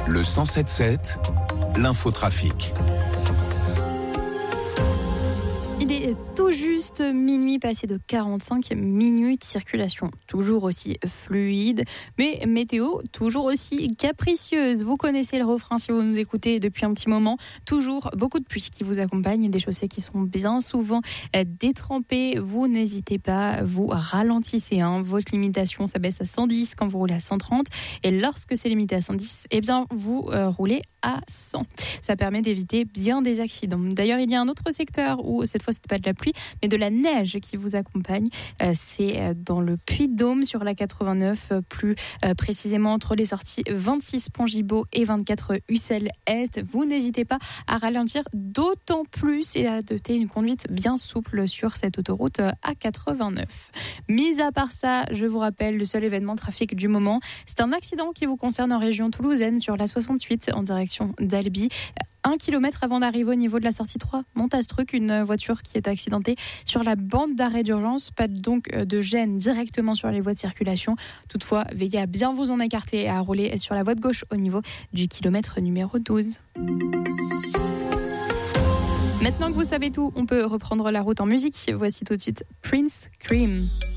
Le 107.7, l'infotrafic. Il est tout juste minuit, passé de 45 minutes. Circulation toujours aussi fluide, mais météo toujours aussi capricieuse. Vous connaissez le refrain si vous nous écoutez depuis un petit moment. Toujours beaucoup de pluie qui vous accompagne, des chaussées qui sont bien souvent détrempées. Vous n'hésitez pas, vous ralentissez. Votre limitation, ça baisse à 110 quand vous roulez à 130. Et lorsque c'est limité à 110, eh bien, vous roulez à 100. Ça permet d'éviter bien des accidents. D'ailleurs, il y a un autre secteur où cette fois, c'est pas de la pluie, mais de la neige qui vous accompagne. C'est dans le Puy-de-Dôme sur la 89, plus précisément entre les sorties 26 Pont-Gibaud et 24 Ussel-Est. Vous n'hésitez pas à ralentir d'autant plus et à adopter une conduite bien souple sur cette autoroute A89. Mis à part ça, je vous rappelle le seul événement trafic du moment. C'est un accident qui vous concerne en région toulousaine sur la 68 en direction d'Albi. 1 kilomètre avant d'arriver au niveau de la sortie 3, Montastruc, une voiture qui est accidentée sur la bande d'arrêt d'urgence. Pas donc de gêne directement sur les voies de circulation. Toutefois, veillez à bien vous en écarter et à rouler sur la voie de gauche au niveau du kilomètre numéro 12. Maintenant que vous savez tout, on peut reprendre la route en musique. Voici tout de suite Prince Cream.